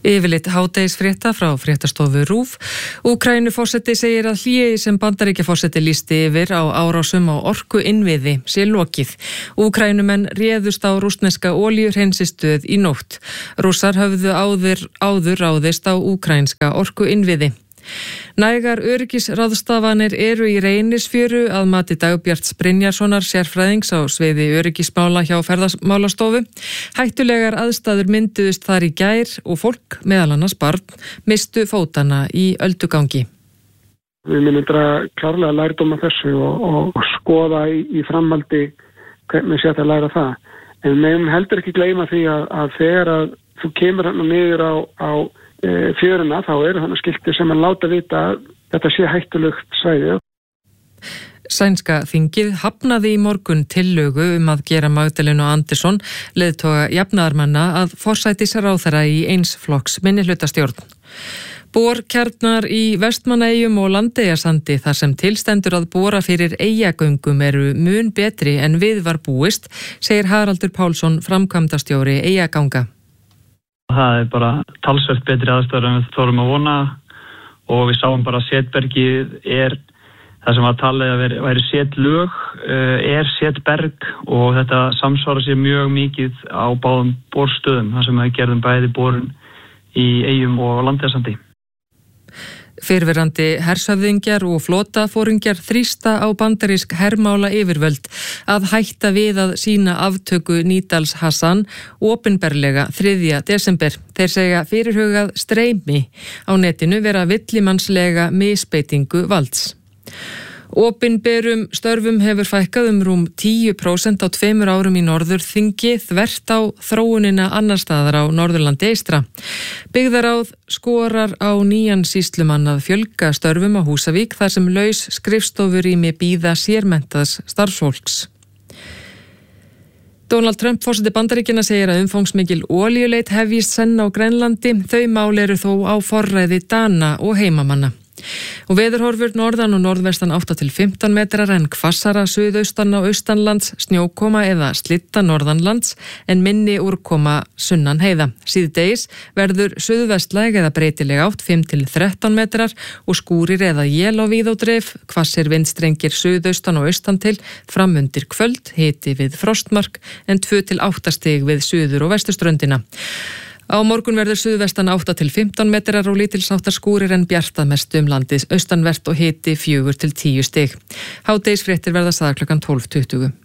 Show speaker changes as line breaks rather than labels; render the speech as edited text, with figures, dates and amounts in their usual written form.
Yfirleitt hádegisfrétta frá fréttastofu RÚV. Úkraínuforseti segir að hléi sem Bandaríkjaforseti lýsti yfir á árásum á orkuinnviði sé lokið. Úkraínumenn réðust á rússneska olíuhreinsistöð í nótt. Rússar höfðu áður ráðist á úkraínska orkuinnviði. Nægar öryggisráðstafanir eru í Reynisfjöru að mati Dagbjarts Brynjarssonar sérfræðings á sviði öryggismála hjá Ferðamálastofu. Hættulegar aðstæður mynduðust þar í gær og fólk, meðal annars barn, mistu fótana í öldugangi.
Við munum draga klárlega lærdóma þessu og skoða í framhaldi hvernig sé þetta að læra það. En við megum heldur ekki gleyma því að þegar að þú kemur hérna niður á fjöruna, þá eru þannig skilti sem að láta vita að þetta sé hættulegt svæði.
Sænska þingið hafnaði í morgun tillögu að gera Magdalenu Andersson, leiðtoga jafnaðarmanna, að forsætisráðherra í eins flokks minnihlutastjórn. Borkjarnar í Vestmannaeyjum og Landeyjasandi þar sem tilstendur að bora fyrir eyjagöngum eru mun betri en við var búist, segir Haraldur Pálsson, framkvæmdastjóri Eyjaganga.
Það bara talsvert betri aðstæður en við þorum að vona og við sáum bara að setbergið það sem var talið að væri setlög, setberg og þetta samsvarar sér mjög mikið á báðum borstöðum, þar sem við gerðum bæði borun í Eyjum og Landeyjasandi.
Fyrrverandi hershöfðingjar og flotafóringjar þrýsta á bandarísk hermála yfirvöld að hætta við að sýna aftöku Nidals Hassan opinberlega 3. desember. Þeir segja fyrirhugað streymi á netinu vera villimannslega misbeitingu valds. Opinberum störfum hefur fækkað rúm 10% á 2 árum í Norðurþingi þvert á þróunina annar staðar á Norðurlandi eystra. Byggðaráð skorar á nýjan sýslumann að fjölga störfum á Húsavík þar sem laus skrifstofurými bíða sérmenntaðs starfsfólks. Donald Trump, forseti Bandaríkjanna, segir að umfangsmikil olíuleit hefjist senn á Grænlandi. Þau mál eru þó á forræði Dana og heimamanna. Og veðurhorfur norðan og norðvestan 8 til 15 metrar en hvassara suðaustan og austanlands, snjókoma eða slitta norðanlands en minni úrkoma sunnan heiða. Síðdegis verður suðvestlæg eða breytileg átt 5 til 13 metrar og skúrir eða él á víð og dreif, hvassir vindstrengir suðaustan og austan til, framundir kvöld, hiti við frostmark en 2 til 8 stig við suður og vesturströndina. Á morgun verður suðvestan 8 til 15 metrar og lítilsháttar skúrir en bjartað mestu landið, austanvert og hiti 4 til 10 stig. Hádegisfréttir verða sagðar klukkan 12:20.